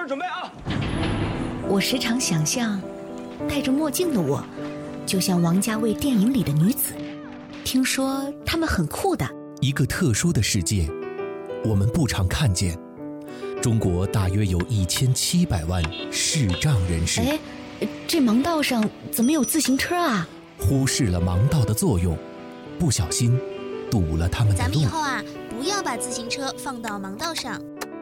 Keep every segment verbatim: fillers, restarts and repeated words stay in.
准备啊！ 我时常想象，戴着墨镜的我，就像王家卫电影里的女子。听说她们很酷的。 一个特殊的世界，我们不常看见。中国大约有一千七百万视障人士。 哎，这盲道上怎么有自行车啊？ 忽视了盲道的作用，不小心堵了他们的路。 咱们以后啊，不要把自行车放到盲道上。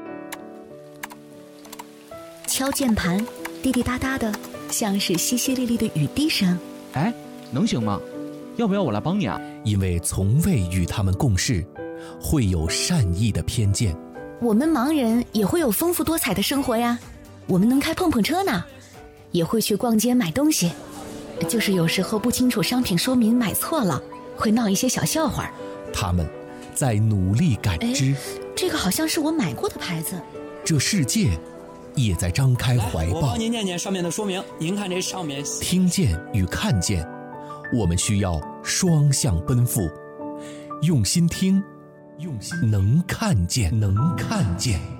敲键盘，滴滴答答的，像是淅淅沥沥的雨滴声。 哎，能行吗？要不要我来帮你啊？ 因为从未与他们共事，会有善意的偏见。 我们盲人也会有丰富多彩的生活呀，我们能开碰碰车呢，也会去逛街买东西，就是有时候不清楚商品说明买错了，会闹一些小笑话。 他们在努力感知。 这个好像是我买过的牌子。 这世界也在张开怀抱。 我帮您念念上面的说明。您看这上面， 听见与看见，我们需要双向奔赴。用心听，用心能看见，能看见。